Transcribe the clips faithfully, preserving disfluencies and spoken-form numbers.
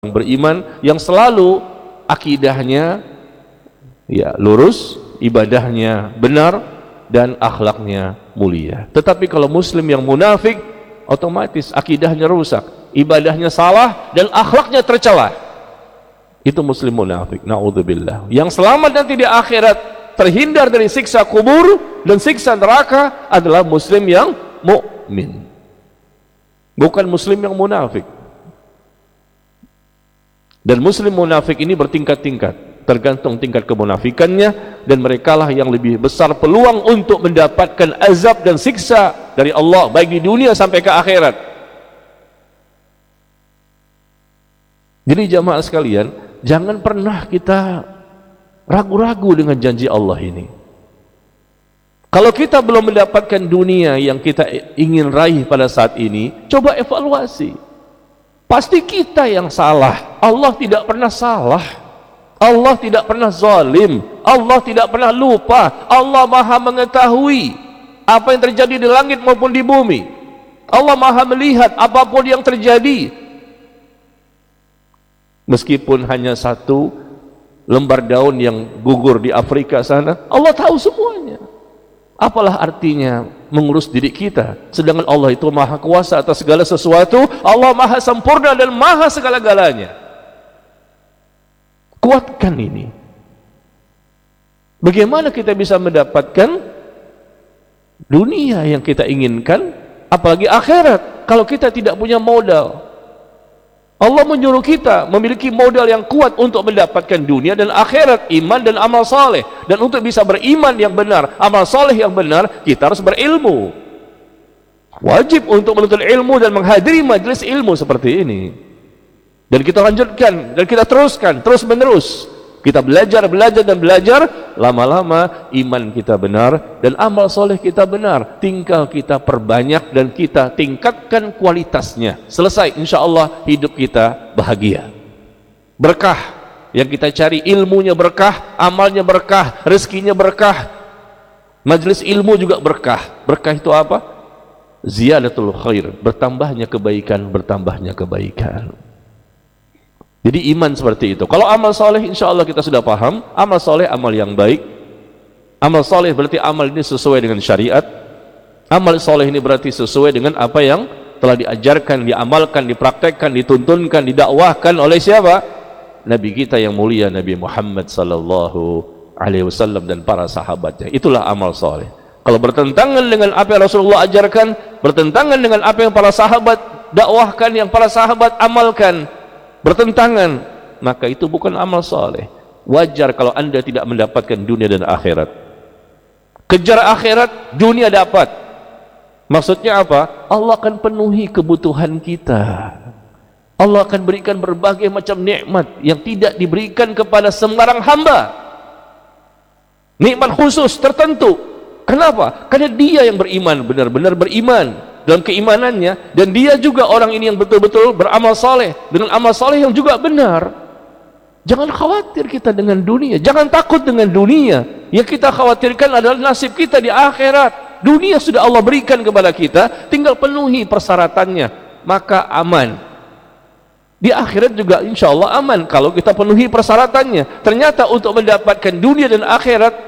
beriman yang selalu akidahnya ya lurus, ibadahnya benar dan akhlaknya mulia. Tetapi kalau muslim yang munafik, otomatis akidahnya rusak, ibadahnya salah dan akhlaknya tercela. Itu muslim munafik. Naudzubillah. Yang selamat nanti di akhirat, terhindar dari siksa kubur dan siksa neraka adalah muslim yang mukmin, bukan muslim yang munafik. Dan muslim munafik ini bertingkat-tingkat, tergantung tingkat kemunafikannya, dan merekalah yang lebih besar peluang untuk mendapatkan azab dan siksa dari Allah baik di dunia sampai ke akhirat. Jadi jamaah sekalian, jangan pernah kita ragu-ragu dengan janji Allah ini. Kalau kita belum mendapatkan dunia yang kita ingin raih pada saat ini, coba evaluasi. Pasti kita yang salah. Allah tidak pernah salah. Allah tidak pernah zalim. Allah tidak pernah lupa. Allah Maha mengetahui apa yang terjadi di langit maupun di bumi. Allah Maha melihat apapun yang terjadi. Meskipun hanya satu lembar daun yang gugur di Afrika sana, Allah tahu semuanya. Apalah artinya mengurus diri kita, sedangkan Allah itu maha kuasa atas segala sesuatu. Allah maha sempurna dan maha segala-galanya. Kuatkan ini. Bagaimana kita bisa mendapatkan dunia yang kita inginkan, apalagi akhirat, kalau kita tidak punya modal? Allah menyuruh kita memiliki modal yang kuat untuk mendapatkan dunia dan akhirat, iman dan amal saleh. Dan untuk bisa beriman yang benar, amal saleh yang benar, kita harus berilmu. Wajib untuk menuntut ilmu dan menghadiri majelis ilmu seperti ini. Dan kita lanjutkan, dan kita teruskan, terus menerus. Kita belajar, belajar, dan belajar. Lama-lama iman kita benar dan amal soleh kita benar. Tinggal kita perbanyak dan kita tingkatkan kualitasnya. Selesai, insya Allah hidup kita bahagia. Berkah yang kita cari, ilmunya berkah, amalnya berkah, rezekinya berkah. Majelis ilmu juga berkah. Berkah itu apa? Ziyadatul khair, bertambahnya kebaikan, bertambahnya kebaikan. Jadi iman seperti itu. Kalau amal soleh, insya Allah kita sudah paham. Amal soleh, amal yang baik. Amal soleh berarti amal ini sesuai dengan syariat. Amal soleh ini berarti sesuai dengan apa yang telah diajarkan, diamalkan, dipraktekkan, dituntunkan, didakwahkan oleh siapa? Nabi kita yang mulia, Nabi Muhammad sallallahu alaihi wasallam dan para sahabatnya. Itulah amal soleh. Kalau bertentangan dengan apa yang Rasulullah ajarkan, bertentangan dengan apa yang para sahabat dakwahkan, yang para sahabat amalkan, bertentangan, maka itu bukan amal soleh. Wajar kalau anda tidak mendapatkan dunia dan akhirat. Kejar akhirat, dunia dapat. Maksudnya apa? Allah akan penuhi kebutuhan kita. Allah akan berikan berbagai macam nikmat yang tidak diberikan kepada sembarang hamba. Nikmat khusus tertentu. Kenapa? Karena dia yang beriman, benar-benar beriman dalam keimanannya, dan dia juga orang ini yang betul-betul beramal soleh dengan amal soleh yang juga benar. Jangan khawatir kita dengan dunia, jangan takut dengan dunia. Yang kita khawatirkan adalah nasib kita di akhirat. Dunia sudah Allah berikan kepada kita, tinggal penuhi persyaratannya, maka aman. Di akhirat juga insya Allah aman kalau kita penuhi persyaratannya. Ternyata untuk mendapatkan dunia dan akhirat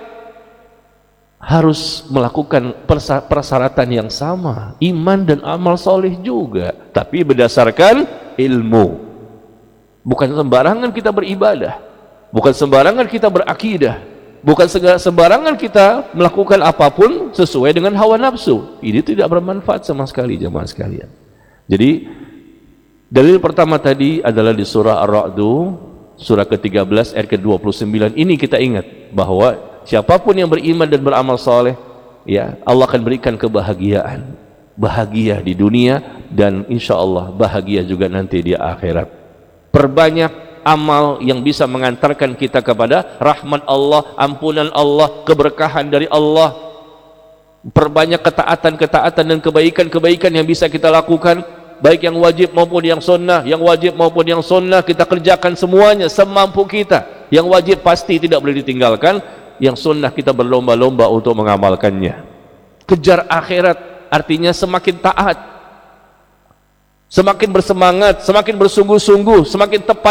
harus melakukan persyaratan yang sama, iman dan amal soleh juga, tapi berdasarkan ilmu. Bukan sembarangan kita beribadah, bukan sembarangan kita berakidah, bukan sembarangan kita melakukan apapun sesuai dengan hawa nafsu. Ini tidak bermanfaat sama sekali, jemaah sekalian. Jadi dalil pertama tadi adalah di surah Ar-Ra'd, surah ke tiga belas ayat ke dua puluh sembilan. Ini kita ingat bahwa siapapun yang beriman dan beramal soleh, ya Allah akan berikan kebahagiaan, bahagia di dunia dan insya Allah bahagia juga nanti di akhirat. Perbanyak amal yang bisa mengantarkan kita kepada rahmat Allah, ampunan Allah, keberkahan dari Allah. Perbanyak ketaatan-ketaatan dan kebaikan-kebaikan yang bisa kita lakukan, baik yang wajib maupun yang sunnah. Yang wajib maupun yang sunnah kita kerjakan semuanya semampu kita. Yang wajib pasti tidak boleh ditinggalkan, yang sunnah kita berlomba-lomba untuk mengamalkannya. Kejar akhirat artinya semakin taat, semakin bersemangat, semakin bersungguh-sungguh, semakin tepat